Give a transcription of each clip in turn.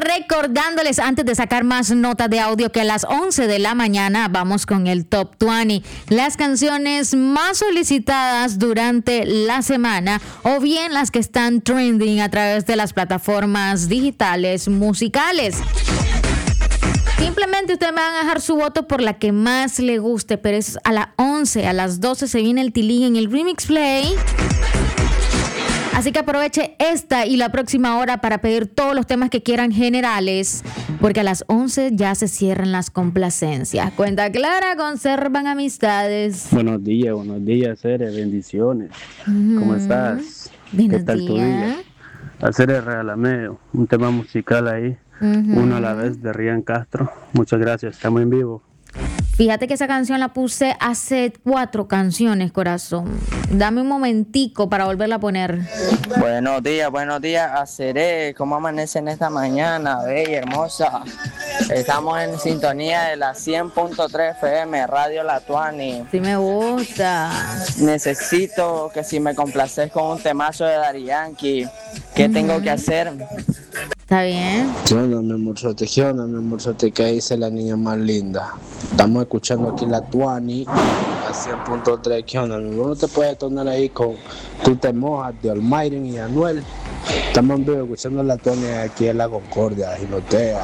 recordándoles antes de sacar más notas de audio que a las 11 de la mañana vamos con el Top 20, las canciones más solicitadas durante la semana o bien las que están trending a través de las plataformas digitales musicales. Simplemente ustedes me van a dejar su voto por la que más le guste, pero es a las 11, a las 12 se viene el tilín en el Remix Play. Así que aproveche esta y la próxima hora para pedir todos los temas que quieran generales, porque a las 11 ya se cierran las complacencias. Cuenta clara, conservan amistades. Buenos días, Cere, bendiciones. ¿Cómo estás? Buenos ¿Qué tal días. tu día? A Cere, regálame un tema musical ahí, uno a la vez de Rian Castro. Muchas gracias, estamos en vivo. Fíjate que esa canción la puse hace 4 canciones, corazón. Dame un momentico para volverla a poner. Buenos días, Aceré. ¿Cómo amanecen esta mañana? Bella, hermosa. Estamos en sintonía de la 100.3 FM, Radio La Tuani. Sí me gusta. Necesito que si me complaces con un temazo de Daddy Yankee, ¿qué tengo que hacer? ¿Está bien? ¿Qué onda, mi amorzote? ¿Qué dice la niña más linda? Estamos escuchando aquí la Tuani, a 100.3. ¿Qué onda, mi amor? ¿No te puedes tornar ahí con Tú te mojas de Almayren y Anuel? Estamos en vivo escuchando la Tuani aquí en la Concordia, Ginotea.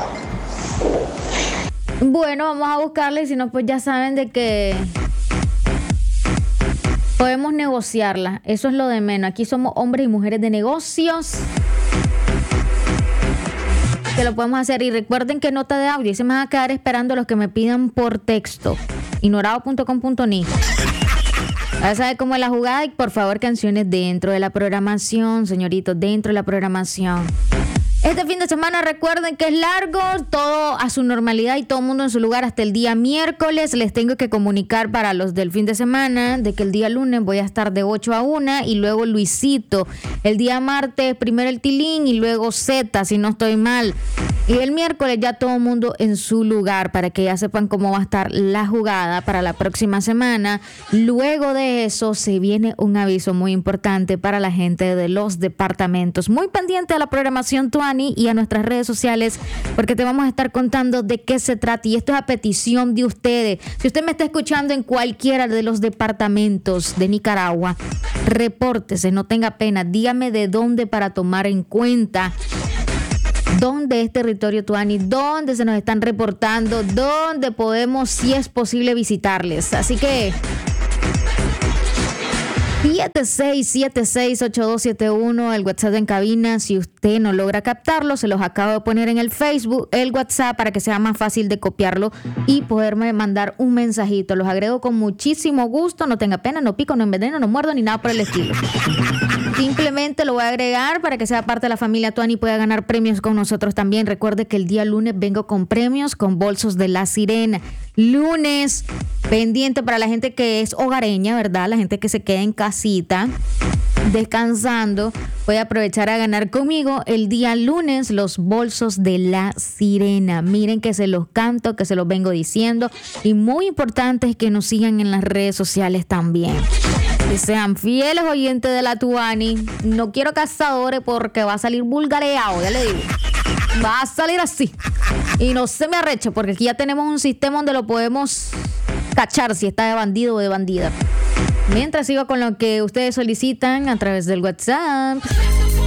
Bueno, vamos a buscarla y si no, pues ya saben de que podemos negociarla. Eso es lo de menos. Aquí somos hombres y mujeres de negocios. Que lo podemos hacer. Y recuerden que nota de audio. Y se me van a quedar esperando los que me pidan por texto. ignorado.com.ni. Ya saben cómo es la jugada. Y por favor, canciones dentro de la programación, señoritos, dentro de la programación. Este fin de semana recuerden que es largo, todo a su normalidad y todo el mundo en su lugar hasta el día miércoles. Les tengo que comunicar para los del fin de semana de que el día lunes voy a estar de 8 a 1 y luego Luisito. El día martes primero el Tilín y luego Z, si no estoy mal. Y el miércoles ya todo el mundo en su lugar para que ya sepan cómo va a estar la jugada para la próxima semana. Luego de eso se viene un aviso muy importante para la gente de los departamentos. Muy pendiente a la programación Tuani y a nuestras redes sociales porque te vamos a estar contando de qué se trata y esto es a petición de ustedes. Si usted me está escuchando en cualquiera de los departamentos de Nicaragua, repórtese, no tenga pena, dígame de dónde para tomar en cuenta. ¿Dónde es territorio Tuani? ¿Dónde se nos están reportando? ¿Dónde podemos, si es posible, visitarles? Así que 76768271, el WhatsApp en cabina. Si usted no logra captarlo, se los acabo de poner en el Facebook, el WhatsApp, para que sea más fácil de copiarlo y poderme mandar un mensajito. Los agrego con muchísimo gusto, no tenga pena, no pico, no enveneno, no muerdo ni nada por el estilo. Simplemente lo voy a agregar para que sea parte de la familia Tuani y pueda ganar premios con nosotros también. Recuerde que el día lunes vengo con premios, con bolsos de La Sirena. Lunes, pendiente para la gente que es hogareña, ¿verdad? La gente que se queda en casita, descansando. Voy a aprovechar a ganar conmigo el día lunes los bolsos de La Sirena. Miren que se los canto, que se los vengo diciendo. Y muy importante es que nos sigan en las redes sociales también. Que sean fieles oyentes de la Tuani. No quiero cazadores porque va a salir vulgareado, ya le digo. Va a salir así. Y no se me arreche porque aquí ya tenemos un sistema donde lo podemos cachar si está de bandido o de bandida. Mientras sigo con lo que ustedes solicitan a través del WhatsApp.